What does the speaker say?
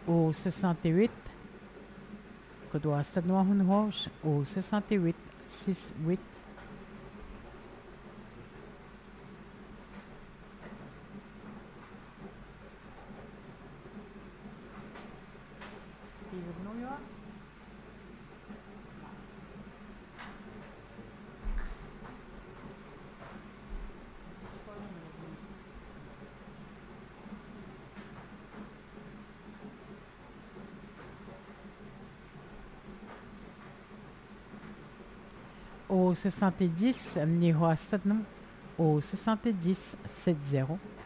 au 68 Kedua Stade Noir au 68 68. Au 70 Stade au 70 70.